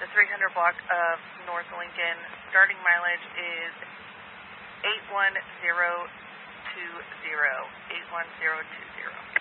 the 300 block of North Lincoln. Starting mileage is 81020. 81020.